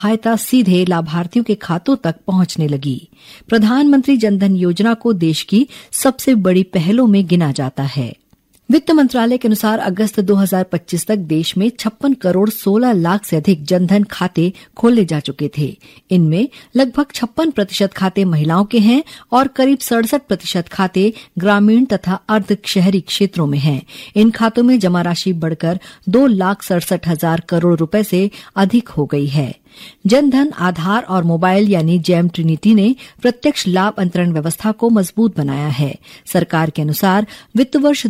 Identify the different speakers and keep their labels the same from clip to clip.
Speaker 1: सहायता सीधे लाभार्थियों के खातों तक पहुंचने लगी। प्रधानमंत्री जनधन योजना को देश की सबसे बड़ी पहलों में गिना जाता है। वित्त मंत्रालय के अनुसार अगस्त 2025 तक देश में 56 करोड़ 16 लाख से अधिक जनधन खाते खोले जा चुके थे। इनमें लगभग 56% खाते महिलाओं के हैं और करीब 67% खाते ग्रामीण तथा अर्ध शहरी क्षेत्रों में हैं। इन खातों में जमा राशि बढ़कर 2,67,000 करोड़ रुपए से अधिक हो गई है। जनधन, आधार और मोबाइल यानी जैम ट्रिनिटी ने प्रत्यक्ष लाभ अंतरण व्यवस्था को मजबूत बनाया है। सरकार के अनुसार वित्त वर्ष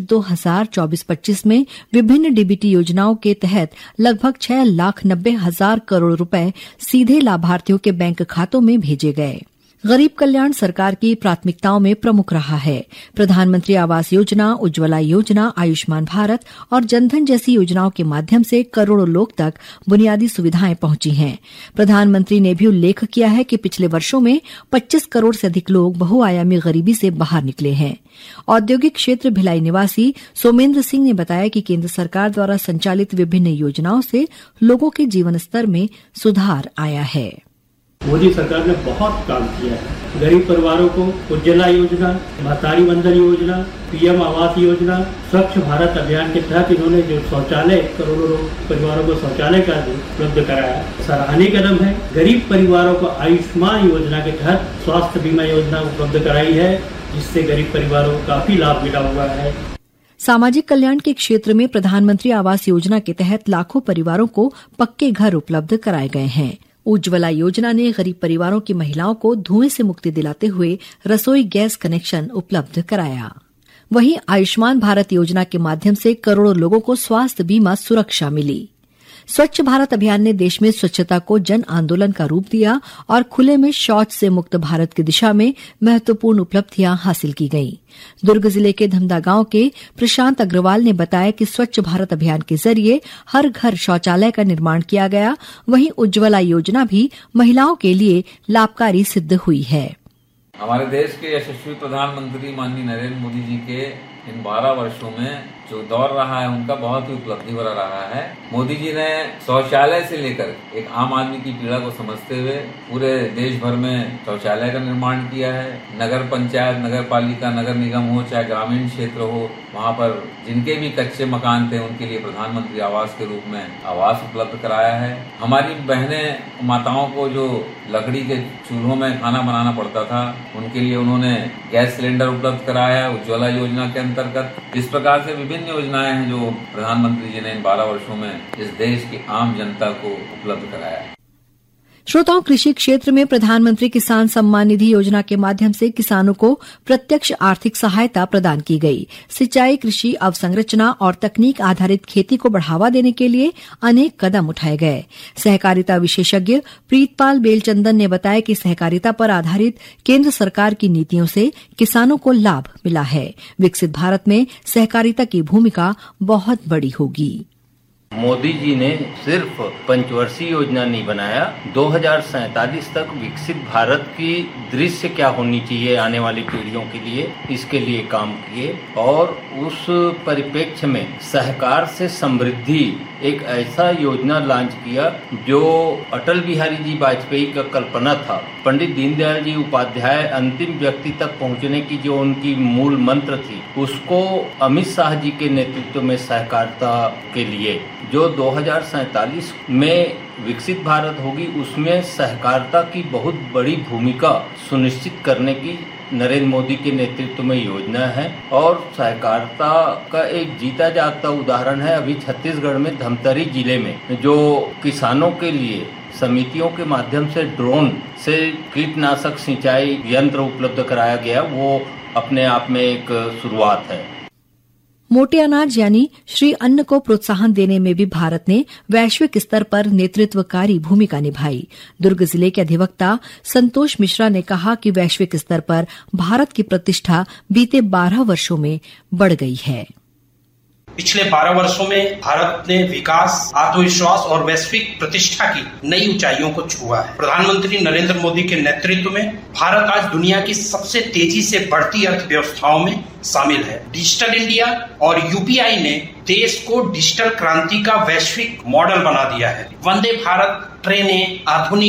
Speaker 1: 2024-25 में विभिन्न डीबीटी योजनाओं के तहत लगभग 6,90,000 करोड़ रुपए सीधे लाभार्थियों के बैंक खातों में भेजे गए। गरीब कल्याण सरकार की प्राथमिकताओं में प्रमुख रहा है। प्रधानमंत्री आवास योजना, उज्ज्वला योजना, आयुष्मान भारत और जनधन जैसी योजनाओं के माध्यम से करोड़ों लोग तक बुनियादी सुविधाएं पहुंची हैं। प्रधानमंत्री ने भी उल्लेख किया है कि पिछले वर्षों में 25 करोड़ से अधिक लोग बहुआयामी गरीबी से बाहर निकले हैं। औद्योगिक क्षेत्र भिलाई निवासी सोमेंद्र सिंह ने बताया कि केंद्र सरकार द्वारा संचालित विभिन्न योजनाओं से लोगों के जीवन स्तर में सुधार आया है।
Speaker 2: मोदी सरकार ने बहुत काम किया है। गरीब परिवारों को उज्ज्वला योजना, महतारी वंदन योजना, पीएम आवास योजना, स्वच्छ भारत अभियान के तहत इन्होंने जो शौचालय, करोड़ों परिवारों को शौचालय का उपलब्ध कराया, सराहनीय कदम है। गरीब परिवारों को आयुष्मान योजना के तहत स्वास्थ्य बीमा योजना उपलब्ध कराई है, जिससे गरीब परिवारों को काफी लाभ मिला हुआ है।
Speaker 1: सामाजिक कल्याण के क्षेत्र में प्रधानमंत्री आवास योजना के तहत लाखों परिवारों को पक्के घर उपलब्ध कराए गए हैं। उज्ज्वला योजना ने गरीब परिवारों की महिलाओं को धुएं से मुक्ति दिलाते हुए रसोई गैस कनेक्शन उपलब्ध कराया। वहीं आयुष्मान भारत योजना के माध्यम से करोड़ों लोगों को स्वास्थ्य बीमा सुरक्षा मिली। स्वच्छ भारत अभियान ने देश में स्वच्छता को जन आंदोलन का रूप दिया और खुले में शौच से मुक्त भारत की दिशा में महत्वपूर्ण उपलब्धियां हासिल की गईं। दुर्ग जिले के धमदा गांव के प्रशांत अग्रवाल ने बताया कि स्वच्छ भारत अभियान के जरिए हर घर शौचालय का निर्माण किया गया। वहीं उज्ज्वला योजना भी महिलाओं के लिए लाभकारी सिद्ध हुई है।
Speaker 3: हमारे देश के यशस्वी प्रधानमंत्री माननीय नरेंद्र मोदी जी के इन 12 वर्षों में जो दौर रहा है उनका बहुत ही उपलब्धि भरा रहा है। मोदी जी ने शौचालय से लेकर एक आम आदमी की पीड़ा को समझते हुए पूरे देश भर में शौचालय का निर्माण किया है। नगर पंचायत, नगर पालिका, नगर निगम हो, चाहे ग्रामीण क्षेत्र हो, वहाँ पर जिनके भी कच्चे मकान थे उनके लिए प्रधानमंत्री आवास के रूप में आवास उपलब्ध कराया है। हमारी बहनें माताओं को जो लकड़ी के चूल्हों में खाना बनाना पड़ता था उनके लिए उन्होंने गैस सिलेंडर उपलब्ध कराया उज्ज्वला योजना के अंतर्गत। इस प्रकार से विभिन्न योजनाएं हैं जो प्रधानमंत्री जी ने इन 12 वर्षों में इस देश की आम जनता को उपलब्ध कराया है।
Speaker 1: श्रोताओं, कृषि क्षेत्र में प्रधानमंत्री किसान सम्मान निधि योजना के माध्यम से किसानों को प्रत्यक्ष आर्थिक सहायता प्रदान की गई। सिंचाई, कृषि अवसंरचना और तकनीक आधारित खेती को बढ़ावा देने के लिए अनेक कदम उठाए गए। सहकारिता विशेषज्ञ प्रीतपाल बेलचंदन ने बताया कि सहकारिता पर आधारित केंद्र सरकार की नीतियों से किसानों को लाभ मिला है। विकसित भारत में सहकारिता की भूमिका बहुत बड़ी होगी।
Speaker 4: मोदी जी ने सिर्फ पंचवर्षीय योजना नहीं बनाया, 2047 तक विकसित भारत की दृश्य क्या होनी चाहिए आने वाली पीढ़ियों के लिए, इसके लिए काम किए। और उस परिप्रेक्ष्य में सहकार से समृद्धि एक ऐसा योजना लॉन्च किया जो अटल बिहारी जी वाजपेयी का कल्पना था। पंडित दीनदयाल जी उपाध्याय अंतिम व्यक्ति तक पहुंचने की जो उनकी मूल मंत्र थी, उसको अमित शाह जी के नेतृत्व में सहकारिता के लिए जो 2047 में विकसित भारत होगी, उसमें सहकारिता की बहुत बड़ी भूमिका सुनिश्चित करने की नरेंद्र मोदी के नेतृत्व में योजना है। और सहकारिता का एक जीता जागता उदाहरण है अभी छत्तीसगढ़ में धमतरी जिले में जो किसानों के लिए समितियों के माध्यम से ड्रोन से कीटनाशक सिंचाई यंत्र उपलब्ध कराया गया, वो अपने आप में एक शुरुआत है।
Speaker 1: मोटे अनाज यानी श्री अन्न को प्रोत्साहन देने में भी भारत ने वैश्विक स्तर पर नेतृत्वकारी भूमिका निभाई। दुर्ग जिले के अधिवक्ता संतोष मिश्रा ने कहा कि वैश्विक स्तर पर भारत की प्रतिष्ठा बीते 12 वर्षों में बढ़ गई है।
Speaker 5: पिछले 12 वर्षों में भारत ने विकास, आत्मविश्वास और वैश्विक प्रतिष्ठा की नई ऊंचाइयों को छुआ है। प्रधानमंत्री नरेंद्र मोदी के नेतृत्व में भारत आज दुनिया की सबसे तेजी से बढ़ती अर्थव्यवस्थाओं में शामिल है। डिजिटल इंडिया और यूपीआई ने देश को डिजिटल क्रांति का वैश्विक मॉडल बना दिया है। वंदे भारत ट्रेनें आधुनिक